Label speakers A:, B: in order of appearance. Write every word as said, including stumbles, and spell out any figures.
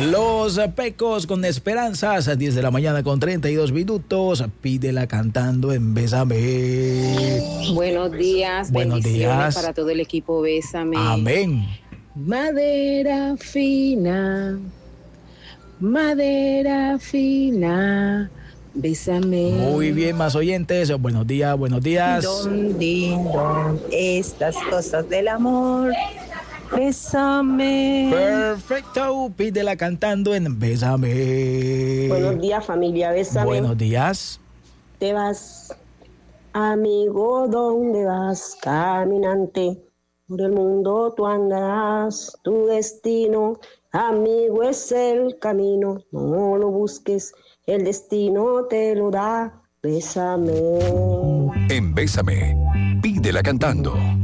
A: Los Pecos con Esperanzas, a diez de la mañana con treinta y dos minutos. Pídela cantando en Bésame.
B: Buenos días,
A: Buenos
B: bendiciones
A: días.
B: Para todo el equipo, Bésame.
A: Amén.
B: Madera fina, madera fina, bésame.
A: Muy bien, más oyentes. Buenos días, buenos días.
C: Don, din, don, estas cosas del amor. Bésame.
A: Perfecto, pídela cantando en Bésame.
D: Buenos días, familia, bésame.
A: Buenos días.
D: Te vas, amigo, ¿dónde vas? Caminante, por el mundo tú andarás, tu destino, amigo, es el camino. No lo busques, el destino te lo da. Bésame.
E: En Bésame, pídela cantando.